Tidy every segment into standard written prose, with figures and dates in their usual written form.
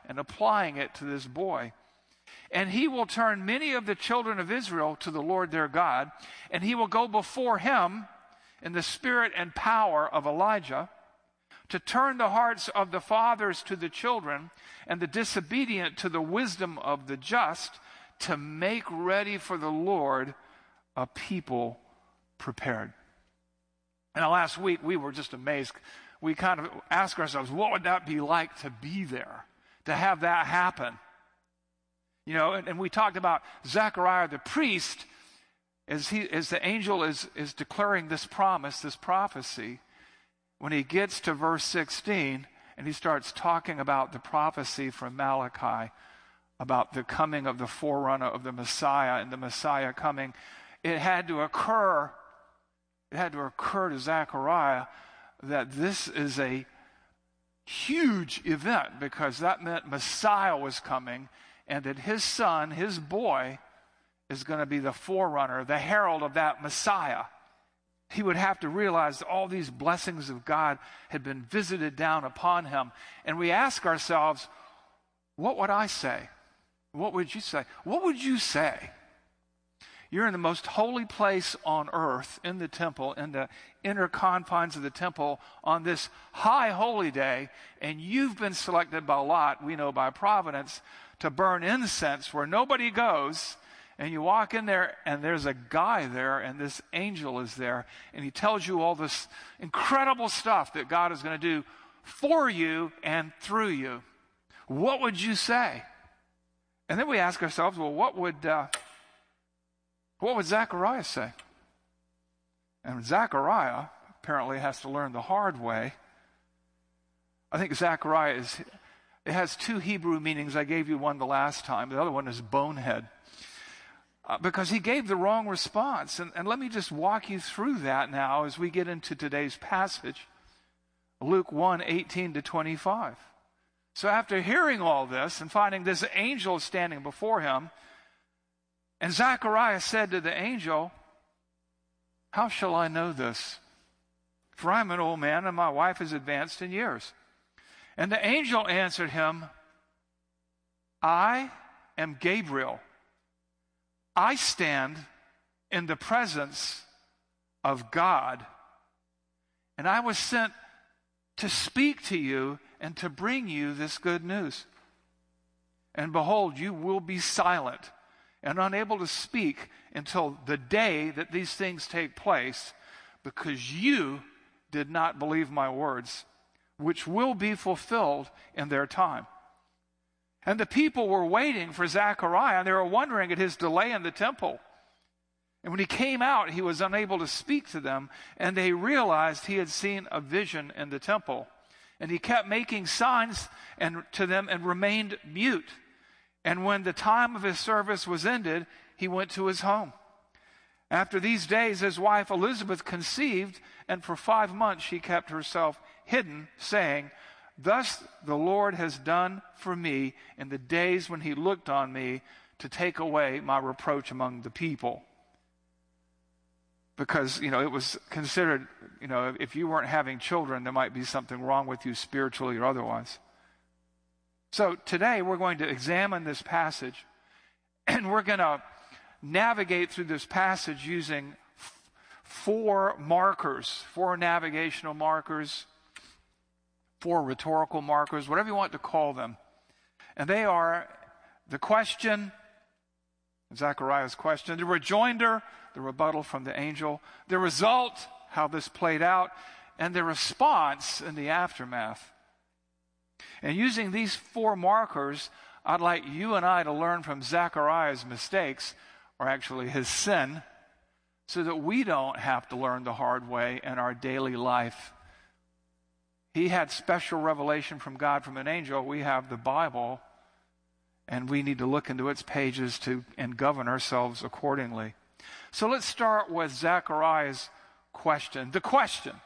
and applying it to this boy. And he will turn many of the children of Israel to the Lord their God, and he will go before him in the spirit and power of Elijah, to turn the hearts of the fathers to the children, and the disobedient to the wisdom of the just, to make ready for the Lord a people prepared. Now, last week we were just amazed. We kind of asked ourselves, what would that be like to be there, to have that happen? You know, and we talked about Zechariah the priest, as the angel is declaring this promise, this prophecy. When he gets to verse 16, and he starts talking about the prophecy from Malachi, about the coming of the forerunner of the Messiah, and the Messiah coming, it had to occur to Zechariah that this is a huge event, because that meant Messiah was coming, and that his son, his boy, is going to be the forerunner, the herald of that Messiah. He would have to realize that all these blessings of God had been visited down upon him. And we ask ourselves, what would I say? What would you say? What would you say? You're in the most holy place on earth, in the temple, in the inner confines of the temple, on this high holy day, and you've been selected by lot, we know by providence, to burn incense where nobody goes. And you walk in there, and there's a guy there, and this angel is there, and he tells you all this incredible stuff that God is going to do for you and through you. What would you say? And then we ask ourselves, well, what would Zechariah say? And Zechariah apparently has to learn the hard way. I think Zechariah it has two Hebrew meanings. I gave you one the last time. The other one is bonehead. Because he gave the wrong response. And let me just walk you through that now as we get into today's passage. Luke 1:18-25. So after hearing all this and finding this angel standing before him, and Zechariah said to the angel, "How shall I know this? For I'm an old man and my wife is advanced in years." And the angel answered him, "I am Gabriel. I stand in the presence of God, and I was sent to speak to you and to bring you this good news. And behold, you will be silent and unable to speak until the day that these things take place, because you did not believe my words, which will be fulfilled in their time." And the people were waiting for Zechariah, and they were wondering at his delay in the temple. And when he came out, he was unable to speak to them, and they realized he had seen a vision in the temple. And he kept making signs to them and remained mute. And when the time of his service was ended, he went to his home. After these days, his wife Elizabeth conceived, and for 5 months she kept herself hidden, saying, "Thus the Lord has done for me in the days when he looked on me to take away my reproach among the people." Because, it was considered, if you weren't having children, there might be something wrong with you spiritually or otherwise. So today we're going to examine this passage, and we're going to navigate through this passage using 4 markers, 4 navigational markers, 4 rhetorical markers, whatever you want to call them. And they are the question, Zechariah's question, the rejoinder, the rebuttal from the angel, the result, how this played out, and the response in the aftermath. And using these 4 markers, I'd like you and I to learn from Zechariah's mistakes, or actually his sin, so that we don't have to learn the hard way in our daily life. He had special revelation from God from an angel. We have the Bible, and we need to look into its pages and govern ourselves accordingly. So let's start with Zechariah's question. The question.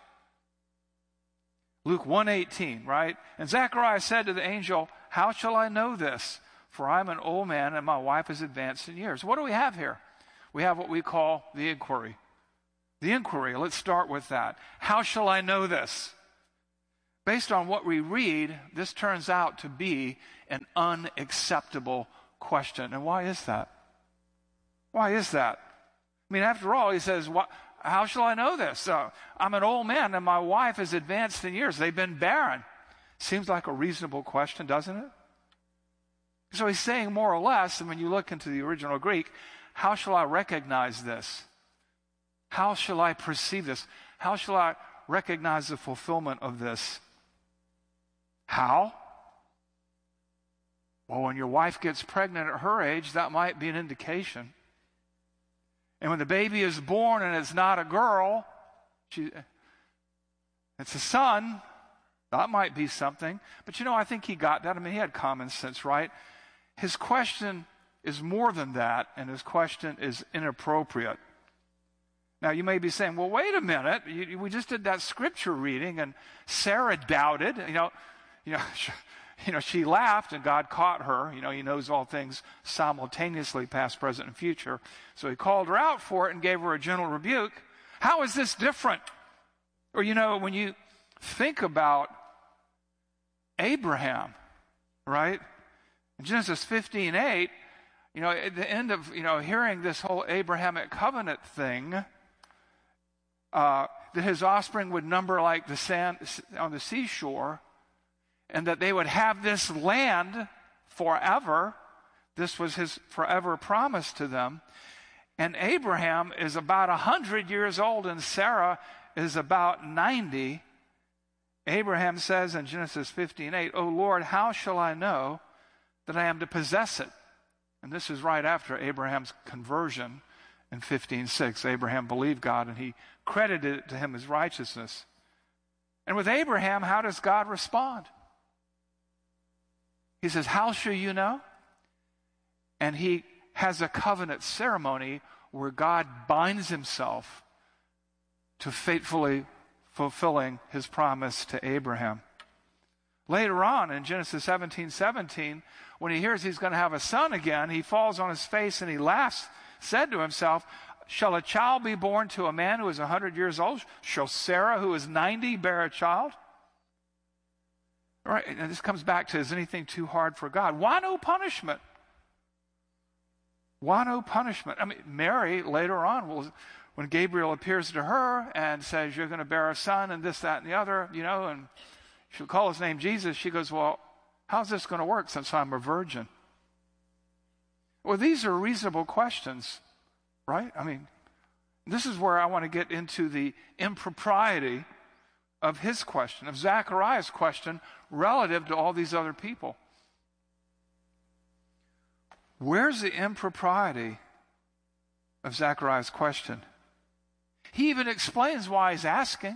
Luke 1:18, right? And Zechariah said to the angel, "How shall I know this? For I'm an old man and my wife is advanced in years." What do we have here? We have what we call the inquiry. The inquiry, let's start with that. How shall I know this? based on what we read, this turns out to be an unacceptable question. And why is that? Why is that? I mean, after all, he says, how shall I know this? I'm an old man and my wife is advanced in years. They've been barren. Seems like a reasonable question, doesn't it? So he's saying more or less, and when you look into the original Greek, how shall I recognize this? How shall I perceive this? How shall I recognize the fulfillment of this? How? Well, when your wife gets pregnant at her age, that might be an indication. And when the baby is born and it's not a girl, it's a son, that might be something. But I think he got that. I mean, he had common sense, right? His question is more than that, and his question is inappropriate. Now, you may be saying, well, wait a minute. We just did that scripture reading, and Sarah doubted. She laughed, and God caught her. He knows all things simultaneously, past, present, and future. So he called her out for it and gave her a gentle rebuke. How is this different? Or, when you think about Abraham, right? In Genesis 15:8, at the end of, hearing this whole Abrahamic covenant thing, that his offspring would number like the sand on the seashore, and that they would have this land forever. This was his forever promise to them. And Abraham is about 100 years old, and Sarah is about 90. Abraham says in Genesis 15:8, "O Lord, how shall I know that I am to possess it?" And this is right after Abraham's conversion in 15:6. Abraham believed God, and he credited it to him as righteousness. And with Abraham, how does God respond? He says, "How shall you know?" And he has a covenant ceremony where God binds himself to faithfully fulfilling his promise to Abraham. Later on in Genesis 17:17, when he hears he's going to have a son again, he falls on his face and he laughs, said to himself, "Shall a child be born to a man who is 100 years old? Shall Sarah, who is 90, bear a child?" All right, and this comes back to, is anything too hard for God? Why no punishment? Why no punishment? I mean, Mary later on, when Gabriel appears to her and says, "You're going to bear a son," and this, that, and the other, and she'll call his name Jesus, she goes, "Well, how's this going to work since I'm a virgin?" Well, these are reasonable questions, right? I mean, this is where I want to get into the impropriety of his question, of Zechariah's question, relative to all these other people. Where's the impropriety of Zechariah's question? He even explains why he's asking.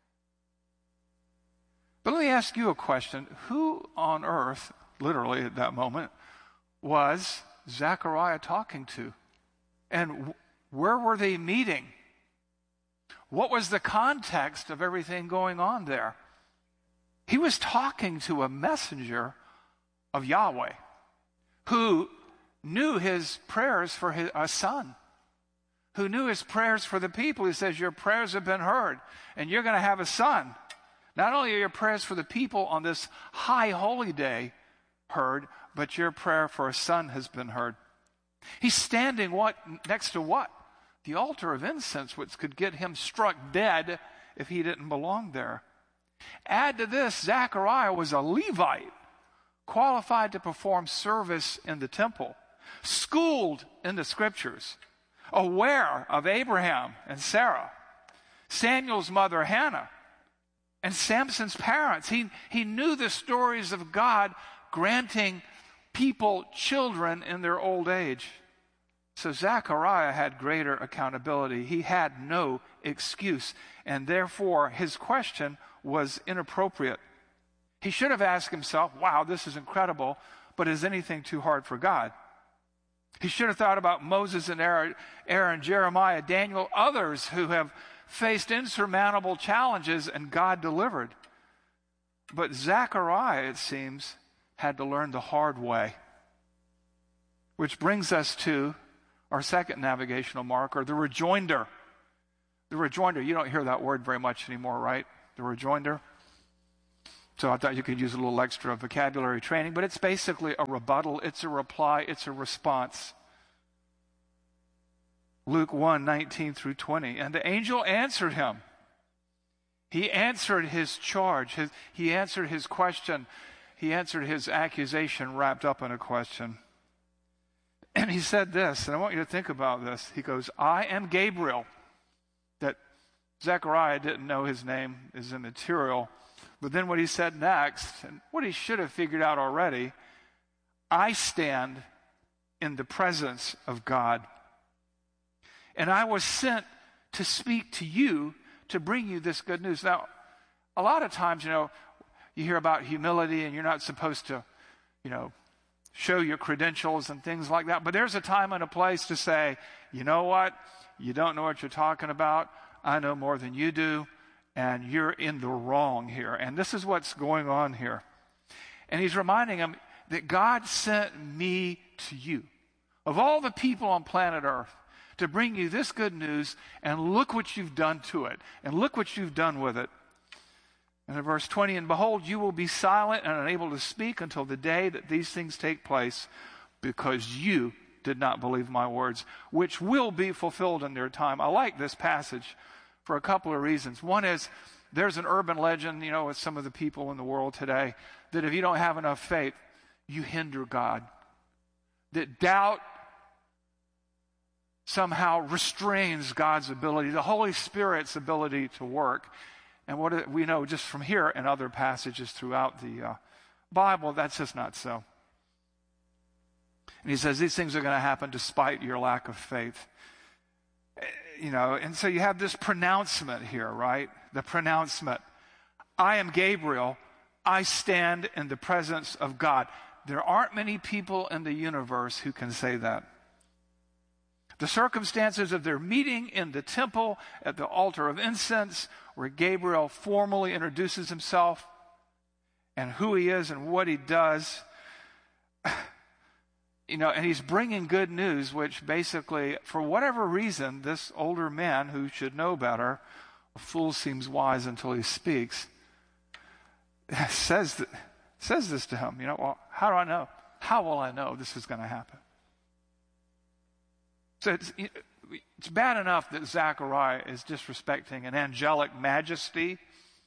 But let me ask you a question. Who on earth, literally at that moment, was Zechariah talking to? And where were they meeting? What was the context of everything going on there? He was talking to a messenger of Yahweh who knew his prayers for a son, who knew his prayers for the people. He says, "Your prayers have been heard, and you're going to have a son." Not only are your prayers for the people on this high holy day heard, but your prayer for a son has been heard. He's standing next to what? The altar of incense, which could get him struck dead if he didn't belong there. Add to this, Zechariah was a Levite, qualified to perform service in the temple, schooled in the scriptures, aware of Abraham and Sarah, Samuel's mother Hannah, and Samson's parents. He knew the stories of God granting people children in their old age. So Zechariah had greater accountability. He had no excuse, and therefore his question was inappropriate. He should have asked himself, "Wow, this is incredible, but is anything too hard for God?" He should have thought about Moses and Aaron, Jeremiah, Daniel, others who have faced insurmountable challenges and God delivered. But Zechariah, it seems, had to learn the hard way. Which brings us to our second navigational marker, the rejoinder. The rejoinder, you don't hear that word very much anymore, right? The rejoinder. So I thought you could use a little extra vocabulary training, but it's basically a rebuttal, it's a reply, it's a response. Luke 1:19 through 20. And the angel answered him. He answered his charge. He answered his question. He answered his accusation wrapped up in a question. And he said this, and I want you to think about this. He goes, I am Gabriel. That Zechariah didn't know his name is immaterial. But then what he said next, and what he should have figured out already, I stand in the presence of God. And I was sent to speak to you, to bring you this good news. Now, a lot of times, you hear about humility and you're not supposed to, show your credentials and things like that. But there's a time and a place to say, you know what? You don't know what you're talking about. I know more than you do. And you're in the wrong here. And this is what's going on here. And he's reminding him that God sent me to you, of all the people on planet Earth, to bring you this good news, and look what you've done to it, and look what you've done with it. And in verse 20, and behold, you will be silent and unable to speak until the day that these things take place, because you did not believe my words, which will be fulfilled in their time. I like this passage for a couple of reasons. One is, there's an urban legend, with some of the people in the world today, that if you don't have enough faith, you hinder God. That doubt somehow restrains God's ability, the Holy Spirit's ability to work. And what we know just from here and other passages throughout the Bible, that's just not so. And he says these things are going to happen despite your lack of faith. And so you have this pronouncement here, right? The pronouncement. I am Gabriel. I stand in the presence of God. There aren't many people in the universe who can say that. The circumstances of their meeting in the temple at the altar of incense, where Gabriel formally introduces himself and who he is and what he does, and he's bringing good news, which basically, for whatever reason, this older man who should know better, a fool seems wise until he speaks, says this to him. Well, how do I know? How will I know this is going to happen? So it's bad enough that Zechariah is disrespecting an angelic majesty,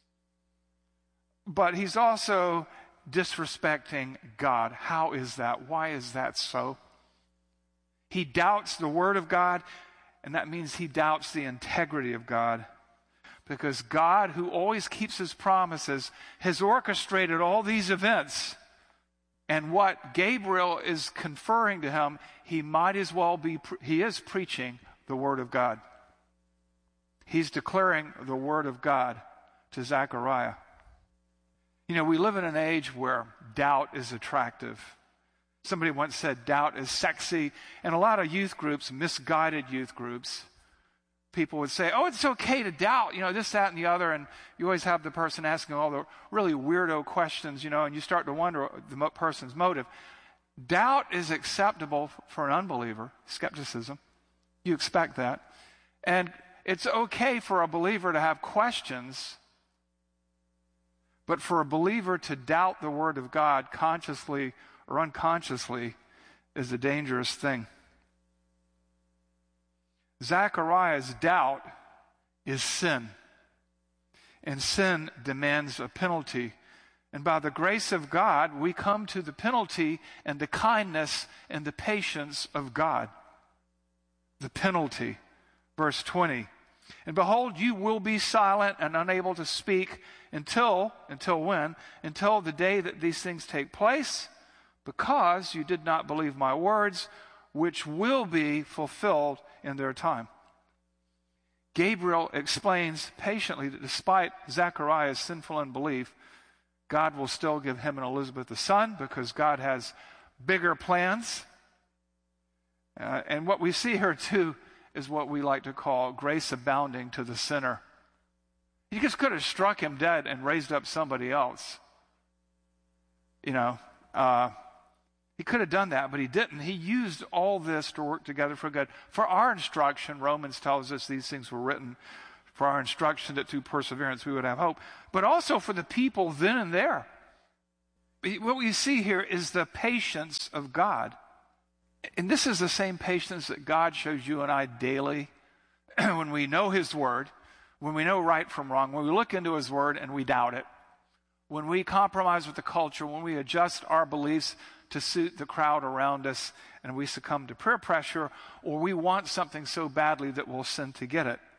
but he's also disrespecting God. How is that? Why is that so? He doubts the word of God, and that means he doubts the integrity of God. Because God, who always keeps his promises, has orchestrated all these events. And what Gabriel is conferring to him, he might as well be, he is preaching the word of God. He's declaring the word of God to Zechariah. We live in an age where doubt is attractive. Somebody once said doubt is sexy. And a lot of youth groups, misguided youth groups, people would say, oh, it's okay to doubt, this, that, and the other. And you always have the person asking all the really weirdo questions, and you start to wonder the person's motive. Doubt is acceptable for an unbeliever, skepticism. You expect that. And it's okay for a believer to have questions, but for a believer to doubt the word of God consciously or unconsciously is a dangerous thing. Zechariah's doubt is sin, and sin demands a penalty. And by the grace of God, we come to the penalty and the kindness and the patience of God. The penalty. Verse 20. And behold, you will be silent and unable to speak until when? Until the day that these things take place, because you did not believe my words, which will be fulfilled in their time. Gabriel explains patiently that despite Zechariah's sinful unbelief, God will still give him and Elizabeth a son, because God has bigger plans. And what we see here too is what we like to call grace abounding to the sinner. He just could have struck him dead and raised up somebody else. He could have done that, but he didn't. He used all this to work together for good. For our instruction, Romans tells us these things were written for our instruction, that through perseverance we would have hope, but also for the people then and there. What we see here is the patience of God. And this is the same patience that God shows you and I daily when we know His Word, when we know right from wrong, when we look into His Word and we doubt it, when we compromise with the culture, when we adjust our beliefs to suit the crowd around us and we succumb to peer pressure, or we want something so badly that we'll sin to get it.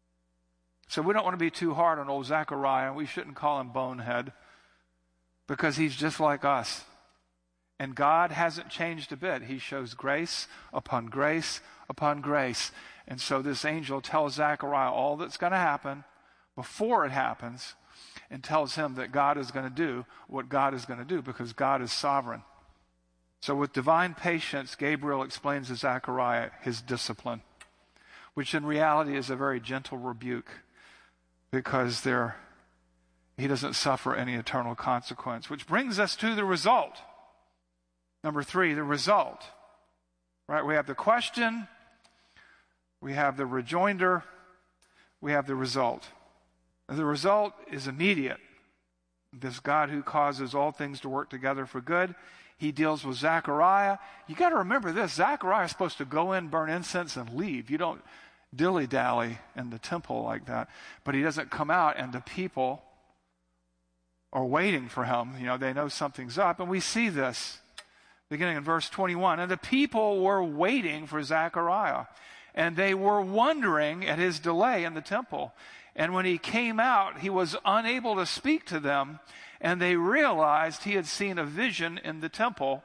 So we don't want to be too hard on old Zechariah. We shouldn't call him bonehead because he's just like us. And God hasn't changed a bit. He shows grace upon grace upon grace. And so this angel tells Zechariah all that's going to happen before it happens, and tells him that God is going to do what God is going to do because God is sovereign. So with divine patience, Gabriel explains to Zechariah his discipline, which in reality is a very gentle rebuke because he doesn't suffer any eternal consequence. Which brings us to the result. Number 3, the result. Right? We have the question, we have the rejoinder, we have the result. The result is immediate. This God who causes all things to work together for good, He deals with Zechariah. You got to remember this, Zechariah is supposed to go in, burn incense, and leave. You don't dilly-dally in the temple like that. But he doesn't come out, and the people are waiting for him. They know something's up. And we see this beginning in verse 21. And the people were waiting for Zechariah, and they were wondering at his delay in the temple. And when he came out, he was unable to speak to them, and they realized he had seen a vision in the temple,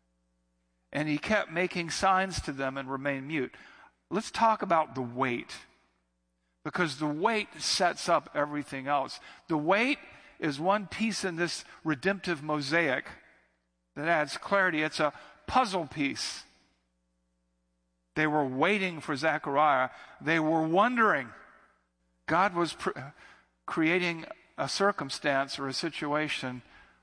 and he kept making signs to them and remained mute. Let's talk about the wait, because the wait sets up everything else. The wait is one piece in this redemptive mosaic that adds clarity. It's a puzzle piece. They were waiting for Zechariah. They were wondering. God was creating a circumstance or a situation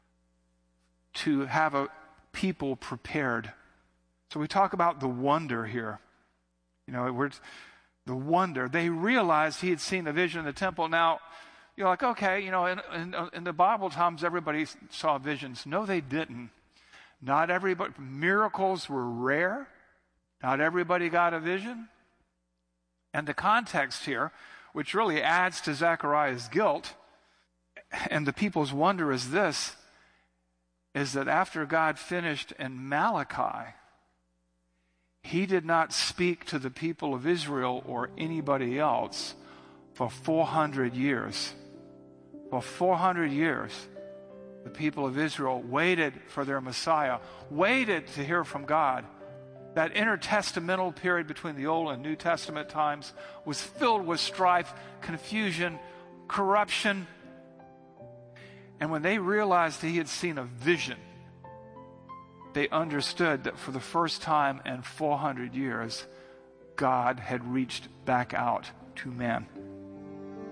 to have a people prepared. So we talk about the wonder here. The wonder. They realized he had seen the vision in the temple. Now, you're like, okay, in the Bible times, everybody saw visions. No, they didn't. Not everybody. Miracles were rare. Not everybody got a vision. And the context here, which really adds to Zechariah's guilt, and the people's wonder is this, is that after God finished in Malachi, he did not speak to the people of Israel or anybody else for 400 years. For 400 years, the people of Israel waited for their Messiah, waited to hear from God. That intertestamental period between the Old and New Testament times was filled with strife, confusion, corruption. And when they realized he had seen a vision, they understood that for the first time in 400 years, God had reached back out to man.